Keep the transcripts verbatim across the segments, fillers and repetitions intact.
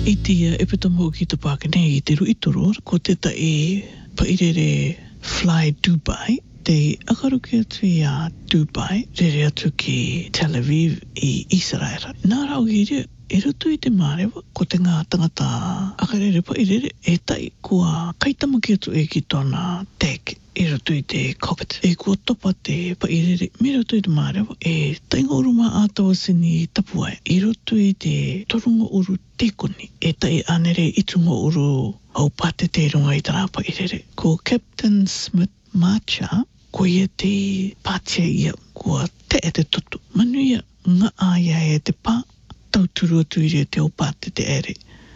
Itia e petomo ki te Pākene i te rui toro, ko te ta e pairere Fly Dubai, te akaruki atu i a Dubai, rere atu ki Tel Aviv i Israel. Nā rau i rea, e rutu i te mārewa, ko te ngā tangata akarere pairere, e tai kua kaitamaki atu e ki tōna tag, e rutu i te cockpit. E kua topa te pairere, me rutu i te mārewa, e tainga uruma ātawa sini tapuai, e rutu i te torunga uru tekoni, e tai anere i tunga uru au pate te runga i tara pairere. Ko Captain Smith Macha, ko ia te pātia ia, kua te e te tutu. Manu ia ngā aia e te pā, tauturu atu i rea te au pate te ere.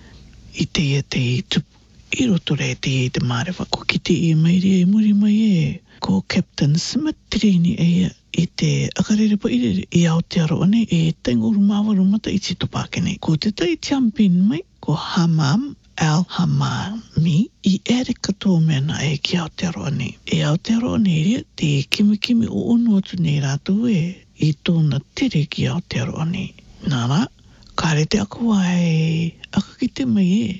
I te ia te tupu. I roto re te i te mārewa. Ko ki te i mai rea i muri mai e. Ko Captain Smith tireini e ia i te akarere pa i rea i Aotearoa ane e taingoru māwaru mata i tito Pākene. Ko te tai champion mai, ko Hamam Al-Hamami i ere katoa mena e ki Aotearoa ane. E Aotearoa ane rea te kimi kimi o ono atu nei rātou e i tōna tere ki Aotearoa ane. Nāra, kāre te akua e akakite mai e.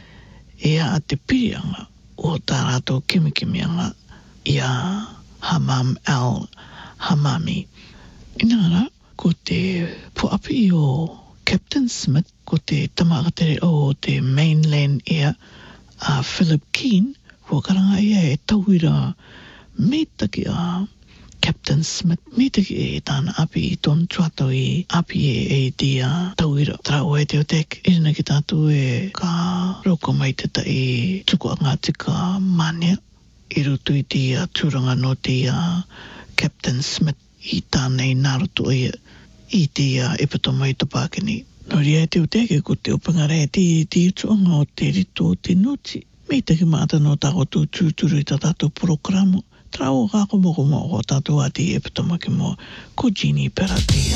E a te pirianga o tā rātou kimikimi anga i a Hamam Al-Hamami. Inara, ko te puapi o Captain Smith, ko te tamakatere o te mainland air a Philip Keane, ko karanga ia e tauira meitaki a Captain Smith, meitaki e tāna api i tōna tuatau i api e e te a tauira. Trau e te o tek, e rina ki tātou e ka roko mai te ta i tuku a ngā tika mania, i rutu i te a tūranga no te a Captain Smith i tānei nāroto ia i te a epato mai te Pākene. No ria e te o tek e ko te opangare e te te tuanga o te rito o te noti. Meitaki maata no tāko tū tūturu i tā tātou programo. Trao kako moko mo o tātou ati e patamaki mo ko Jeannie Peratia.